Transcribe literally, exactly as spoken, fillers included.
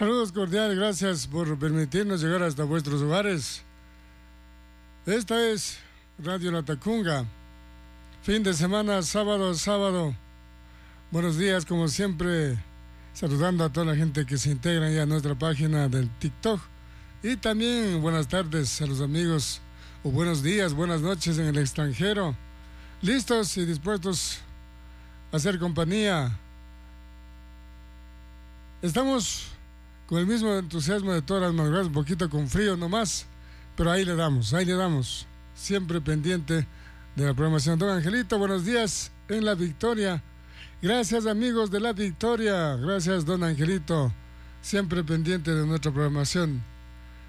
Saludos cordiales, gracias por permitirnos llegar hasta vuestros hogares. Esta es Radio La Tacunga. Fin de semana, sábado a sábado. Buenos días, como siempre, saludando a toda la gente que se integra ya a nuestra página del TikTok. Y también buenas tardes a los amigos, o buenos días, buenas noches en el extranjero. Listos y dispuestos a hacer compañía. Estamos con el mismo entusiasmo de todas las madrugadas, un poquito con frío nomás, pero ahí le damos, ahí le damos. Siempre pendiente de la programación. Don Angelito, buenos días en La Victoria. Gracias, amigos de La Victoria. Gracias, don Angelito. Siempre pendiente de nuestra programación.